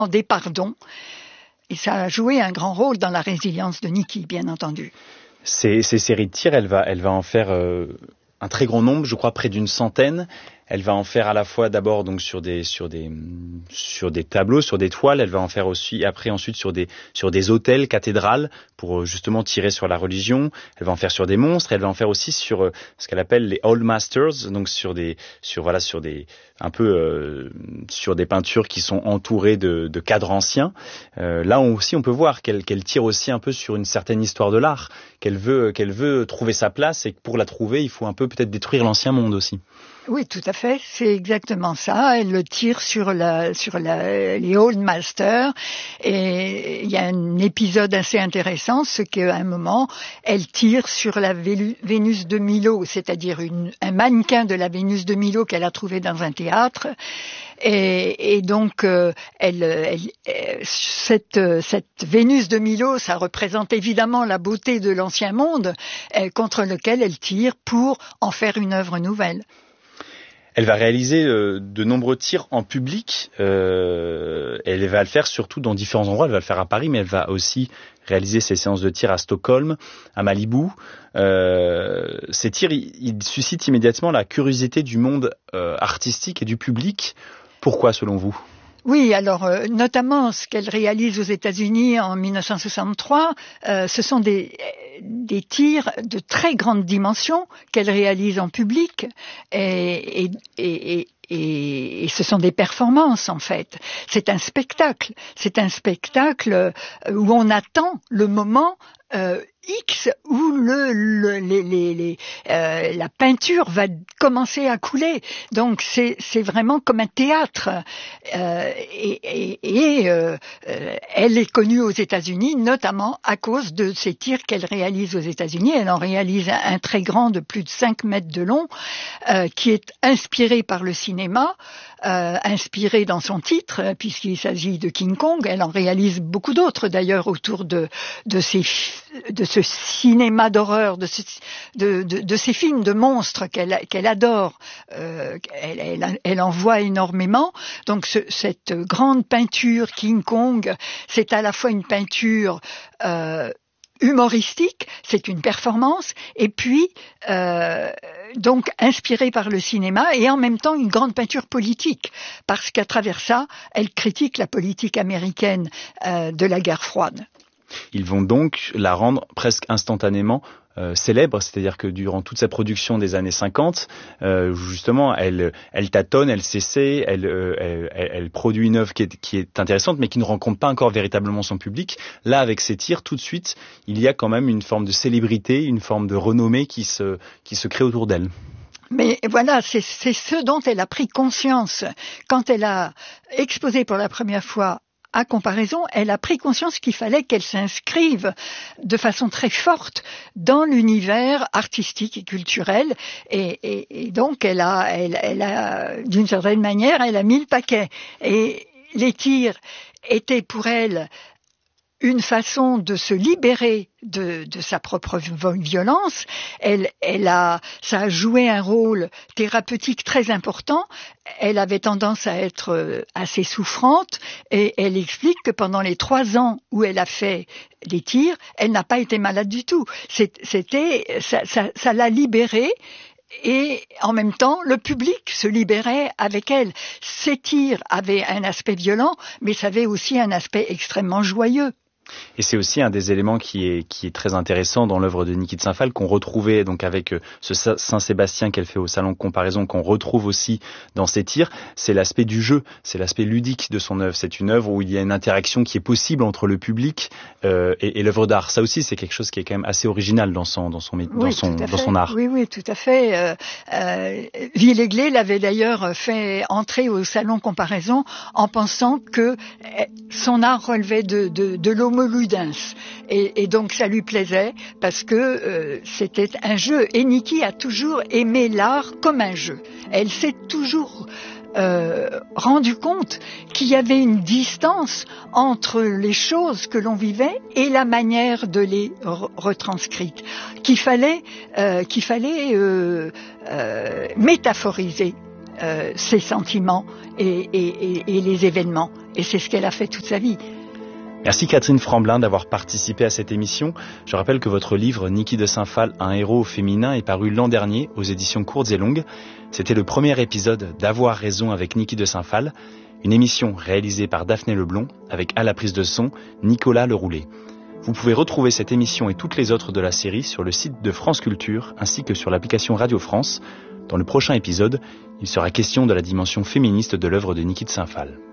des pardons. Et ça a joué un grand rôle dans la résilience de Nikki, bien entendu. Ces séries de tirs, elle va en faire un très grand nombre, je crois près d'une centaine. Elle va en faire à la fois d'abord donc sur des tableaux, sur des toiles. Elle va en faire aussi ensuite sur des autels, cathédrales, pour justement tirer sur la religion. Elle va en faire sur des monstres. Elle va en faire aussi sur ce qu'elle appelle les Old Masters, donc sur des peintures qui sont entourées de cadres anciens. Là aussi, on peut voir qu'elle tire aussi un peu sur une certaine histoire de l'art, qu'elle veut trouver sa place, et que pour la trouver, il faut un peu peut-être détruire l'ancien monde aussi. Oui, tout à fait, c'est exactement ça. Elle le tire sur les Old Masters, et il y a un épisode assez intéressant, c'est qu'à un moment, elle tire sur la Vénus de Milo, c'est-à-dire un mannequin de la Vénus de Milo qu'elle a trouvé dans un théâtre. Et donc, cette Vénus de Milo, ça représente évidemment la beauté de l'ancien monde, contre lequel elle tire pour en faire une œuvre nouvelle. Elle va réaliser de nombreux tirs en public. Elle va le faire surtout dans différents endroits. Elle va le faire à Paris, mais elle va aussi réaliser ses séances de tir à Stockholm, à Malibu. Ces tirs, ils suscitent immédiatement la curiosité du monde artistique et du public. Pourquoi, selon vous ? Oui, alors notamment ce qu'elle réalise aux États-Unis en 1963, ce sont des tirs de très grande dimension qu'elle réalise en public, et ce sont des performances en fait. C'est un spectacle où on attend le moment X où la peinture va commencer à couler. Donc c'est vraiment comme un théâtre. Elle est connue aux États-Unis notamment à cause de ces tirs qu'elle réalise aux États-Unis. Elle en réalise un très grand de plus de 5 mètres de long, qui est inspiré par le cinéma, inspiré dans son titre puisqu'il s'agit de King Kong. Elle en réalise beaucoup d'autres d'ailleurs autour de ce cinéma d'horreur, de ces films de monstres qu'elle adore. Elle en voit énormément. Donc cette grande peinture King Kong, c'est à la fois une peinture humoristique, c'est une performance, et puis donc inspirée par le cinéma, et en même temps une grande peinture politique, parce qu'à travers ça, elle critique la politique américaine de la guerre froide. Ils vont donc la rendre presque instantanément célèbre, c'est-à-dire que durant toute sa production des années 50, justement, elle tâtonne, elle s'essaie, elle produit une œuvre qui est intéressante, mais qui ne rencontre pas encore véritablement son public. Là, avec ses tirs, tout de suite, il y a quand même une forme de célébrité, une forme de renommée qui se crée autour d'elle. Mais voilà, c'est ce dont elle a pris conscience quand elle a exposé pour la première fois à Comparaison. Elle a pris conscience qu'il fallait qu'elle s'inscrive de façon très forte dans l'univers artistique et culturel, et donc elle a d'une certaine manière, elle a mis le paquet, et les tirs étaient pour elle une façon de se libérer de sa propre violence. Ça a joué un rôle thérapeutique très important. Elle avait tendance à être assez souffrante, et elle explique que pendant les 3 ans où elle a fait les tirs, elle n'a pas été malade du tout. Ça l'a libérée. Et en même temps, le public se libérait avec elle. Ces tirs avaient un aspect violent, mais ça avait aussi un aspect extrêmement joyeux. Et c'est aussi un des éléments qui est très intéressant dans l'œuvre de Niki de Saint-Phalle, qu'on retrouvait donc avec ce Saint-Sébastien qu'elle fait au Salon de Comparaison, qu'on retrouve aussi dans ses tirs. C'est l'aspect du jeu, c'est l'aspect ludique de son œuvre. C'est une œuvre où il y a une interaction qui est possible entre le public et l'œuvre d'art. Ça aussi, c'est quelque chose qui est quand même assez original dans son art. Oui, tout à fait. Villègle l'avait d'ailleurs fait entrer au Salon Comparaison en pensant que son art relevait de l'homo ludens, et donc ça lui plaisait parce que c'était un jeu, et Niki a toujours aimé l'art comme un jeu. Elle s'est toujours rendu compte qu'il y avait une distance entre les choses que l'on vivait et la manière de les retranscrire, qu'il fallait métaphoriser ses sentiments et les événements. Et c'est ce qu'elle a fait toute sa vie. Merci Catherine Franblin d'avoir participé à cette émission. Je rappelle que votre livre Niki de Saint-Phal, un héros féminin, est paru l'an dernier aux éditions Courtes et Longues. C'était le premier épisode d'Avoir raison avec Niki de Saint-Phal, une émission réalisée par Daphné Leblond avec à la prise de son Nicolas Leroulet. Vous pouvez retrouver cette émission et toutes les autres de la série sur le site de France Culture ainsi que sur l'application Radio France. Dans le prochain épisode, il sera question de la dimension féministe de l'œuvre de Niki de Saint-Phal.